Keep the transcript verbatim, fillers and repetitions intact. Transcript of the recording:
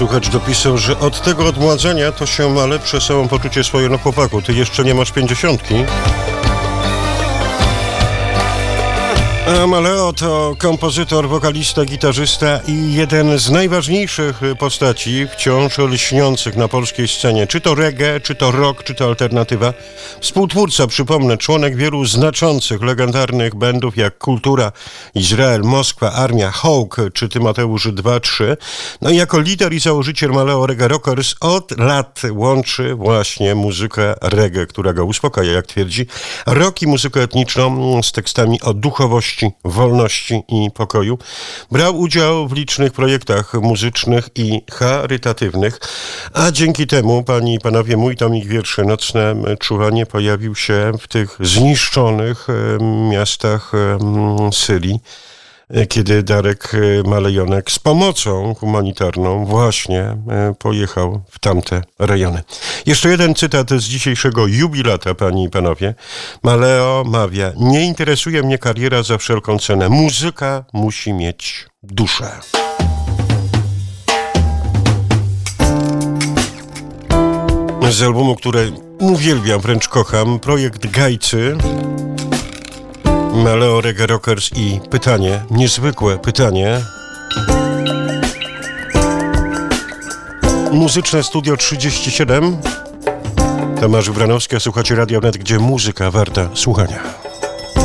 Słuchacz dopisał, że od tego odmładzenia to się ma lepsze samopoczucie swoje. No chłopaku, ty jeszcze nie masz pięćdziesiątki. A Maleo to kompozytor, wokalista, gitarzysta i jeden z najważniejszych postaci wciąż lśniących na polskiej scenie. Czy to reggae, czy to rock, czy to alternatywa. Współtwórca, przypomnę, członek wielu znaczących, legendarnych bandów jak Kultura, Izrael, Moskwa, Armia, Hawk czy Tymoteusz dwa trzy. No i jako lider i założyciel Maleo Reggae Rockers od lat łączy właśnie muzykę reggae, która go uspokaja, jak twierdzi, rock i muzykę etniczną z tekstami o duchowości, wolności i pokoju. Brał udział w licznych projektach muzycznych i charytatywnych, a dzięki temu, panie i panowie, mój tomik wierszy Nocne Czuwanie pojawił się w tych zniszczonych miastach Syrii, kiedy Darek Malejonek z pomocą humanitarną właśnie pojechał w tamte rejony. Jeszcze jeden cytat z dzisiejszego jubilata, panie i panowie. Maleo mawia: nie interesuje mnie kariera za wszelką cenę. Muzyka musi mieć duszę. Z albumu, który uwielbiam, wręcz kocham, projekt Gajcy, Maleo Reggae Rockers i pytanie, niezwykłe pytanie. Muzyczne Studio trzydzieści siedem. Tomasz Wranowski, a słuchacie Radia Wnet, gdzie muzyka warta słuchania.